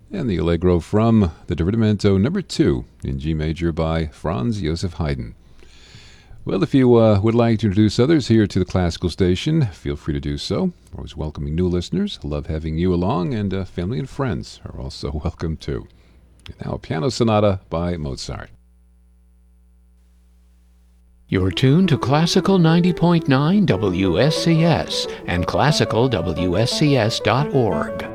and the Allegro from the Divertimento number 2 in G major by Franz Joseph Haydn. Well, if you would like to introduce others here to the Classical Station, feel free to do so. Always welcoming new listeners. Love having you along, and family and friends are also welcome too. Now, a piano sonata by Mozart. You're tuned to Classical 90.9 WSCS and classicalwscs.org.